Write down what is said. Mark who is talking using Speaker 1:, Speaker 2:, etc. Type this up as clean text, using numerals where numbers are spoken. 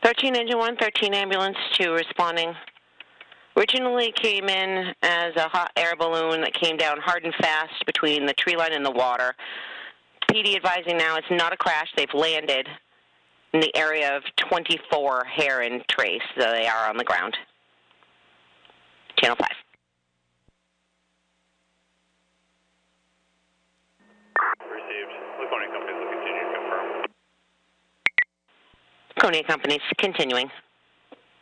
Speaker 1: 13 Engine 1, 13 Ambulance 2 responding. Originally came in as a hot air balloon that came down hard and fast between the tree line and the water. PD advising now it's not a crash. They've landed in the area of 24 Heron Trace, so they are on the ground. Channel 5.
Speaker 2: Received. Laconia Companies will continue to confirm.
Speaker 1: Laconia Companies continuing.